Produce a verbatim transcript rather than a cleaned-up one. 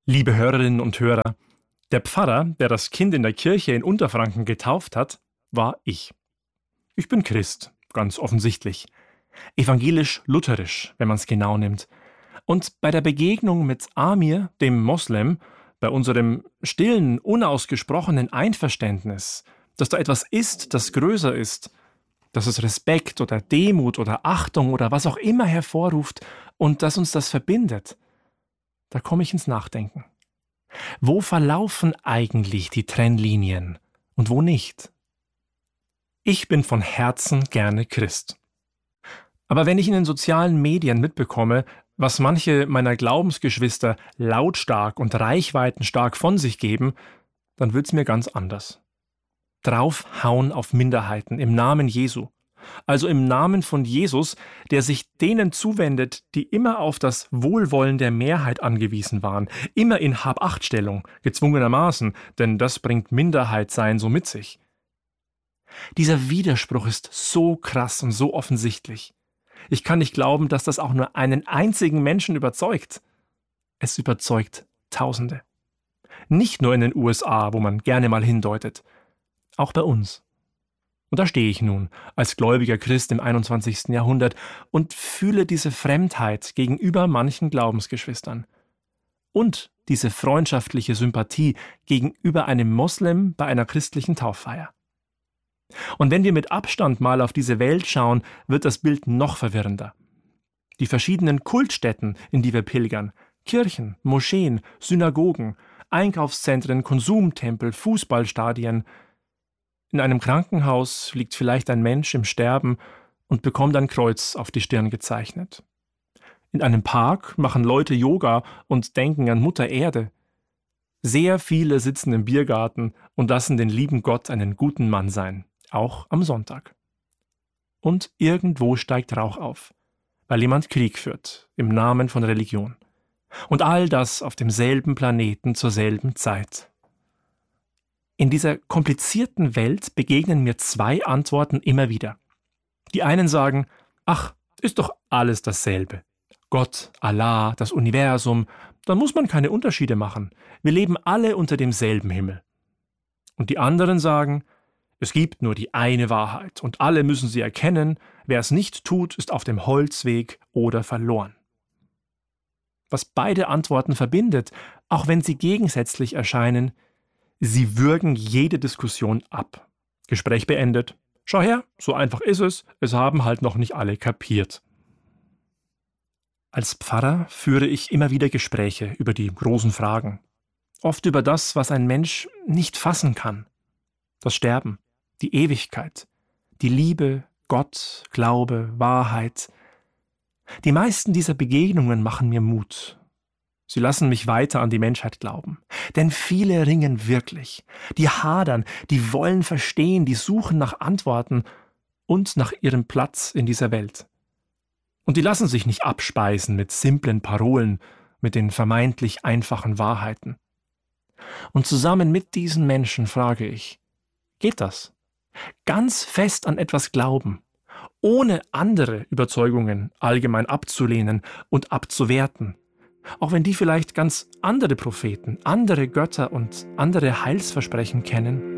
Liebe Hörerinnen und Hörer, der Pfarrer, der das Kind in der Kirche in Unterfranken getauft hat, war ich. Ich bin Christ, ganz offensichtlich. Evangelisch-lutherisch, wenn man es genau nimmt. Und bei der Begegnung mit Amir, dem Moslem, bei unserem stillen, unausgesprochenen Einverständnis, dass da etwas ist, das größer ist, dass es Respekt oder Demut oder Achtung oder was auch immer hervorruft und dass uns das verbindet, da komme ich ins Nachdenken. Wo verlaufen eigentlich die Trennlinien und wo nicht? Ich bin von Herzen gerne Christ. Aber wenn ich in den sozialen Medien mitbekomme, was manche meiner Glaubensgeschwister lautstark und reichweitenstark von sich geben, dann wird's mir ganz anders. Draufhauen auf Minderheiten im Namen Jesu. Also im Namen von Jesus, der sich denen zuwendet, die immer auf das Wohlwollen der Mehrheit angewiesen waren, immer in Hab-Acht-Stellung, gezwungenermaßen, denn das bringt Minderheitsein so mit sich. Dieser Widerspruch ist so krass und so offensichtlich. Ich kann nicht glauben, dass das auch nur einen einzigen Menschen überzeugt. Es überzeugt Tausende. Nicht nur in den U S A, wo man gerne mal hindeutet, auch bei uns. Und da stehe ich nun, als gläubiger Christ im einundzwanzigsten Jahrhundert und fühle diese Fremdheit gegenüber manchen Glaubensgeschwistern. Und diese freundschaftliche Sympathie gegenüber einem Moslem bei einer christlichen Tauffeier. Und wenn wir mit Abstand mal auf diese Welt schauen, wird das Bild noch verwirrender. Die verschiedenen Kultstätten, in die wir pilgern, Kirchen, Moscheen, Synagogen, Einkaufszentren, Konsumtempel, Fußballstadien. In einem Krankenhaus liegt vielleicht ein Mensch im Sterben und bekommt ein Kreuz auf die Stirn gezeichnet. In einem Park machen Leute Yoga und denken an Mutter Erde. Sehr viele sitzen im Biergarten und lassen den lieben Gott einen guten Mann sein, auch am Sonntag. Und irgendwo steigt Rauch auf, weil jemand Krieg führt, im Namen von Religion. Und all das auf demselben Planeten zur selben Zeit. In dieser komplizierten Welt begegnen mir zwei Antworten immer wieder. Die einen sagen, ach, ist doch alles dasselbe. Gott, Allah, das Universum, da muss man keine Unterschiede machen. Wir leben alle unter demselben Himmel. Und die anderen sagen, es gibt nur die eine Wahrheit und alle müssen sie erkennen, wer es nicht tut, ist auf dem Holzweg oder verloren. Was beide Antworten verbindet, auch wenn sie gegensätzlich erscheinen, sie würgen jede Diskussion ab. Gespräch beendet. Schau her, so einfach ist es, es haben halt noch nicht alle kapiert. Als Pfarrer führe ich immer wieder Gespräche über die großen Fragen. Oft über das, was ein Mensch nicht fassen kann. Das Sterben, die Ewigkeit, die Liebe, Gott, Glaube, Wahrheit. Die meisten dieser Begegnungen machen mir Mut. Sie lassen mich weiter an die Menschheit glauben. Denn viele ringen wirklich. Die hadern, die wollen verstehen, die suchen nach Antworten und nach ihrem Platz in dieser Welt. Und die lassen sich nicht abspeisen mit simplen Parolen, mit den vermeintlich einfachen Wahrheiten. Und zusammen mit diesen Menschen frage ich, geht das? Ganz fest an etwas glauben, ohne andere Überzeugungen allgemein abzulehnen und abzuwerten. Auch wenn die vielleicht ganz andere Propheten, andere Götter und andere Heilsversprechen kennen.